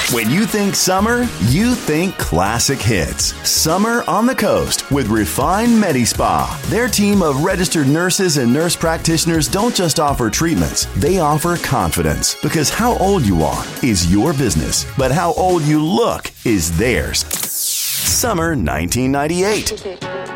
When you think summer, you think classic hits. Summer on the Coast with Refine MediSpa. Their team of registered nurses and nurse practitioners don't just offer treatments, they offer confidence. Because how old you are is your business, but how old you look is theirs. Summer 1998.